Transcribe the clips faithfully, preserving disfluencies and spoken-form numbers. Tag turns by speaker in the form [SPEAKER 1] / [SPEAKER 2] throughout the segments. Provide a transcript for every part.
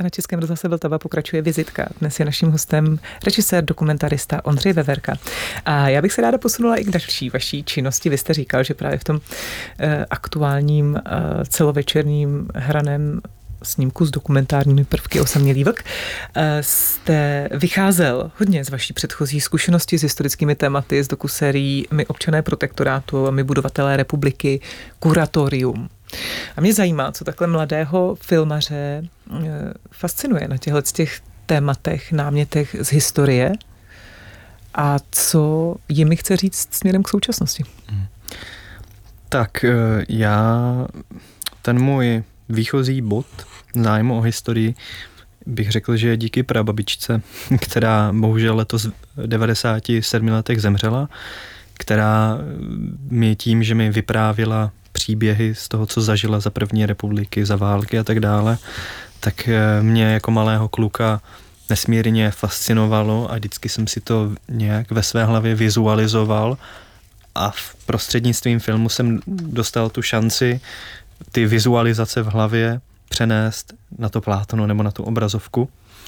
[SPEAKER 1] A na Českém rozhlase Vltava pokračuje vizitka. Dnes je naším hostem režisér, dokumentarista Ondřej Veverka. A já bych se ráda posunula i k další vaší činnosti. Vy jste říkal, že právě v tom eh, aktuálním eh, celovečerním hraném snímku s dokumentárními prvky Osamělý vlk jste vycházel hodně z vaší předchozí zkušenosti s historickými tématy, z dokusérií My občané protektorátu, My budovatelé republiky, Kuratorium. A mě zajímá, co takhle mladého filmaře fascinuje na těchto těch tématech, námětech z historie a co jimi chce říct směrem k současnosti.
[SPEAKER 2] Tak já, ten můj výchozí bod zájmu o historii bych řekl, že díky prababičce, která bohužel letos v devadesáti sedmi letech zemřela, která mi tím, že mi vyprávěla příběhy z toho, co zažila za první republiky, za války a tak dále, tak mě jako malého kluka nesmírně fascinovalo a vždycky jsem si to nějak ve své hlavě vizualizoval a v prostřednictvím filmu jsem dostal tu šanci ty vizualizace v hlavě přenést na to plátno nebo na tu obrazovku.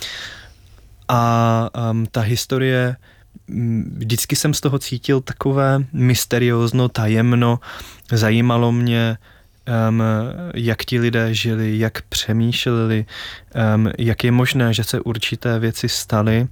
[SPEAKER 2] A um, ta historie, vždycky jsem z toho cítil takové mysteriózno, tajemno, zajímalo mě, um, jak ti lidé žili, jak přemýšleli, um, jak je možné, že se určité věci staly.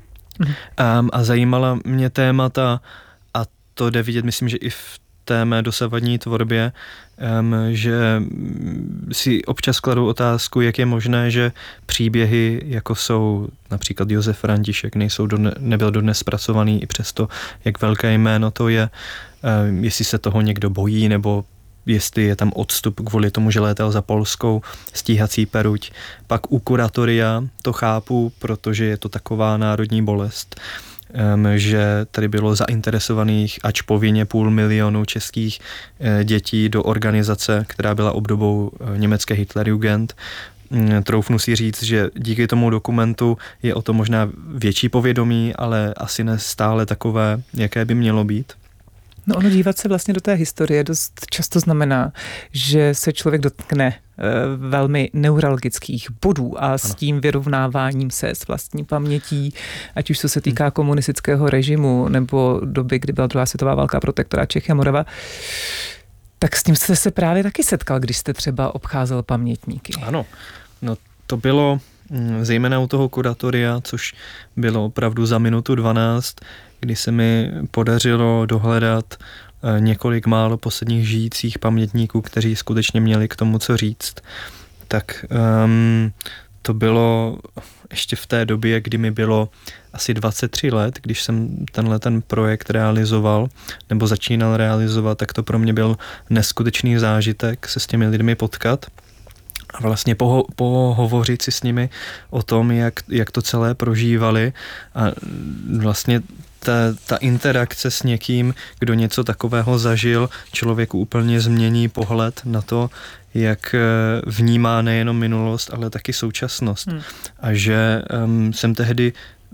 [SPEAKER 2] Um, a zajímala mě témata, a to jde vidět, myslím, že i v té mé dosavadní tvorbě, um, že si občas kladu otázku, jak je možné, že příběhy, jako jsou například Josef František, nejsou dodne, nebyl dodnes zpracovaný i přesto, jak velké jméno to je, um, jestli se toho někdo bojí, nebo jestli je tam odstup kvůli tomu, že létal za polskou stíhací peruť. Pak u Kuratoria to chápu, protože je to taková národní bolest, že tady bylo zainteresovaných ač povinně půl milionu českých dětí do organizace, která byla obdobou německé Hitlerjugend. Troufnu si říct, že díky tomu dokumentu je o to možná větší povědomí, ale asi ne stále takové, jaké by mělo být.
[SPEAKER 1] No ono dívat se vlastně do té historie dost často znamená, že se člověk dotkne e, velmi neuralgických bodů a s ano. tím vyrovnáváním se s vlastní pamětí, ať už co se týká hmm. komunistického režimu nebo doby, kdy byla druhá světová válka, protektorát Čechy a Morava. Tak s tím jste se právě taky setkal, když jste třeba obcházel pamětníky.
[SPEAKER 2] Ano, no to bylo zejména u toho Kuratoria, což bylo opravdu za minutu dvanáct, kdy se mi podařilo dohledat několik málo posledních žijících pamětníků, kteří skutečně měli k tomu co říct. Tak um, to bylo ještě v té době, kdy mi bylo asi dvacet tři let, když jsem tenhle ten projekt realizoval, nebo začínal realizovat, tak to pro mě byl neskutečný zážitek se s těmi lidmi potkat a vlastně poho- pohovořit si s nimi o tom, jak, jak to celé prožívali a vlastně ta, ta interakce s někým, kdo něco takového zažil, člověku úplně změní pohled na to, jak vnímá nejenom minulost, ale taky současnost. Hmm. A že um, jsem tehdy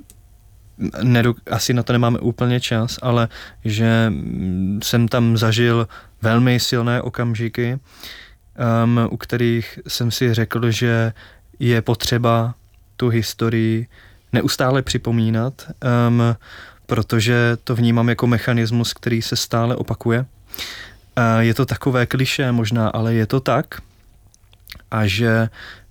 [SPEAKER 2] Nedok- asi na to nemáme úplně čas, ale že jsem tam zažil velmi silné okamžiky, um, u kterých jsem si řekl, že je potřeba tu historii neustále připomínat, um, protože to vnímám jako mechanismus, který se stále opakuje. Uh, je to takové klišé možná, ale je to tak. A že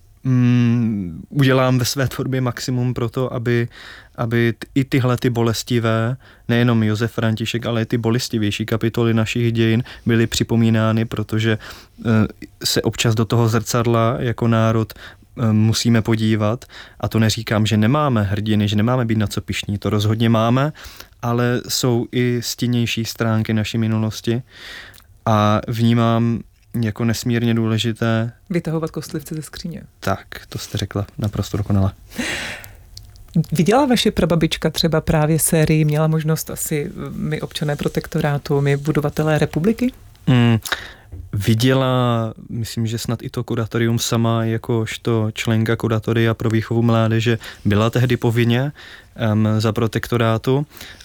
[SPEAKER 2] um, udělám ve své tvorbě maximum pro to, aby aby t- i tyhle ty bolestivé, nejenom Josef František, ale i ty bolestivější kapitoly našich dějin byly připomínány, protože e, se občas do toho zrcadla jako národ e, musíme podívat. A to neříkám, že nemáme hrdiny, že nemáme být na co pyšní, to rozhodně máme, ale jsou i stinnější stránky naší minulosti a vnímám jako nesmírně důležité
[SPEAKER 1] vytahovat kostlivce ze skříně.
[SPEAKER 2] Tak, to jste řekla naprosto dokonale.
[SPEAKER 1] Viděla vaše prababička třeba právě sérii, měla možnost asi My občané protektorátu, My budovatelé republiky?
[SPEAKER 2] Mm, viděla, myslím, že snad i to kuratorium sama, jakožto členka kuratoria pro výchovu mládeže, byla tehdy povinně um, za protektorátu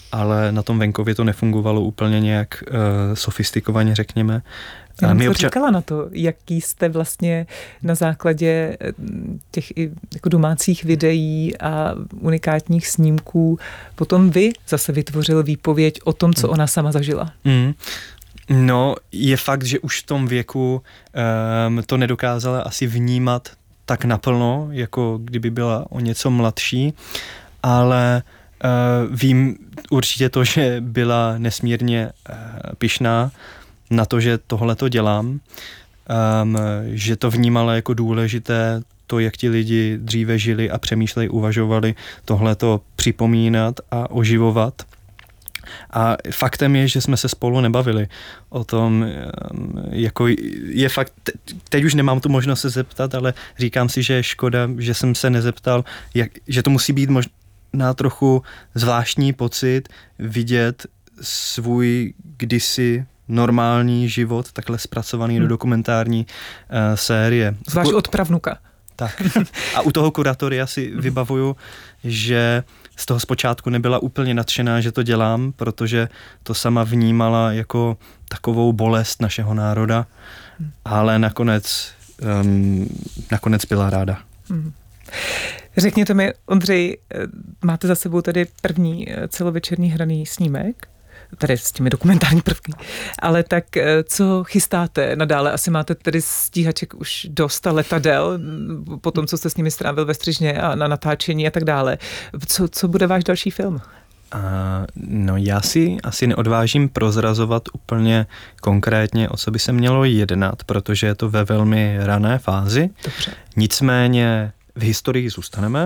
[SPEAKER 2] ale na tom venkově to nefungovalo úplně nějak uh, sofistikovaně, řekněme.
[SPEAKER 1] Já jsem občas... říkala na to, jaký jste vlastně na základě těch i jako domácích videí a unikátních snímků potom vy zase vytvořil výpověď o tom, co ona sama zažila.
[SPEAKER 2] Mm. No, je fakt, že už v tom věku um, to nedokázala asi vnímat tak naplno, jako kdyby byla o něco mladší, ale uh, vím určitě to, že byla nesmírně uh, pyšná na to, že tohle to dělám, um, že to vnímala jako důležité, to, jak ti lidi dříve žili a přemýšleli, uvažovali, tohle to připomínat a oživovat. A faktem je, že jsme se spolu nebavili o tom, jako je fakt, teď už nemám tu možnost se zeptat, ale říkám si, že je škoda, že jsem se nezeptal, jak, že to musí být možná trochu zvláštní pocit vidět svůj kdysi normální život takhle zpracovaný hmm. do dokumentární uh, série.
[SPEAKER 1] Zvlášť od pravnuka.
[SPEAKER 2] Tak. A u toho kuratoria si vybavuju, že z toho zpočátku nebyla úplně nadšená, že to dělám, protože to sama vnímala jako takovou bolest našeho národa, ale nakonec, um, nakonec byla ráda.
[SPEAKER 1] Hmm. Řekněte mi, Ondřej, máte za sebou tady první celovečerní hraný snímek? Tady s těmi dokumentární prvky. Ale tak co chystáte nadále? Asi máte tedy stíhaček už dost a letadel po tom, co jste s nimi strávil ve Střižně a na natáčení a tak dále. Co, co bude váš další film?
[SPEAKER 2] Uh, no já si asi neodvážím prozrazovat úplně konkrétně, o co by se mělo jednat, protože je to ve velmi rané fázi.
[SPEAKER 1] Dobře.
[SPEAKER 2] Nicméně v historii zůstaneme.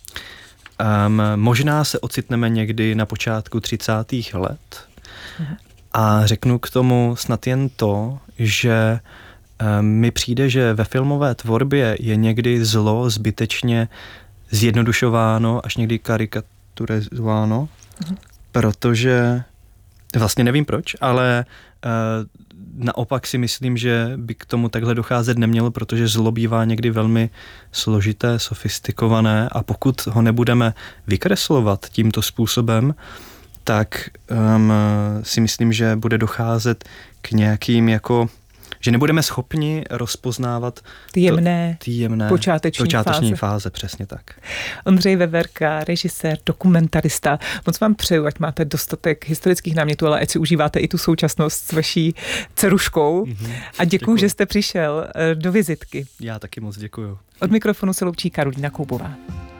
[SPEAKER 2] Um, možná se ocitneme někdy na počátku třicátých let. A řeknu k tomu snad jen to, že um, mi přijde, že ve filmové tvorbě je někdy zlo zbytečně zjednodušováno, až někdy karikaturizováno, uh-huh. protože vlastně nevím proč, ale uh, naopak si myslím, že by k tomu takhle docházet nemělo, protože zlo bývá někdy velmi složité, sofistikované a pokud ho nebudeme vykreslovat tímto způsobem, tak um, si myslím, že bude docházet k nějakým jako, že nebudeme schopni rozpoznávat
[SPEAKER 1] ty jemné,
[SPEAKER 2] to, ty jemné
[SPEAKER 1] počáteční,
[SPEAKER 2] počáteční
[SPEAKER 1] fáze.
[SPEAKER 2] fáze, přesně tak.
[SPEAKER 1] Ondřej Veverka, režisér, dokumentarista. Moc vám přeju, ať máte dostatek historických námětů, ale ať si užíváte i tu současnost s vaší dceruškou. Mm-hmm. A děkuju, že jste přišel do vizitky.
[SPEAKER 2] Já taky moc děkuju.
[SPEAKER 1] Od mikrofonu se loučí Karolína Koubová.